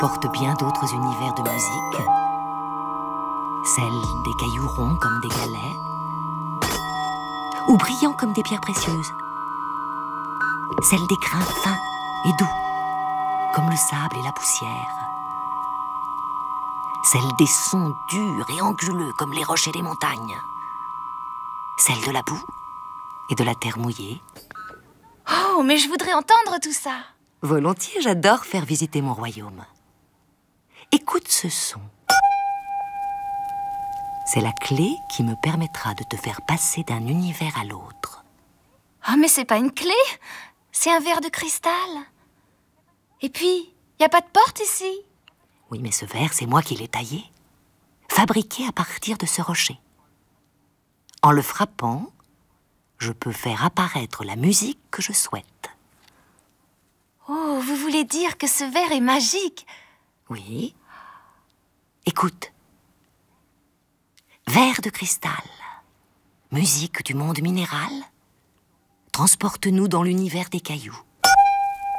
porte bien d'autres univers de musique. Celle des cailloux ronds comme des galets, ou brillants comme des pierres précieuses. Celle des grains fins et doux, comme le sable et la poussière. Celle des sons durs et anguleux comme les rochers des montagnes. Celle de la boue et de la terre mouillée. Oh, mais je voudrais entendre tout ça. Volontiers, j'adore faire visiter mon royaume. Écoute ce son. C'est la clé qui me permettra de te faire passer d'un univers à l'autre. Oh, mais c'est pas une clé, c'est un verre de cristal. Et puis, y a pas de porte ici. Oui, mais ce verre, c'est moi qui l'ai taillé, fabriqué à partir de ce rocher. En le frappant, je peux faire apparaître la musique que je souhaite. Oh, vous voulez dire que ce verre est magique? Oui. Écoute. Verre de cristal, musique du monde minéral, transporte-nous dans l'univers des cailloux.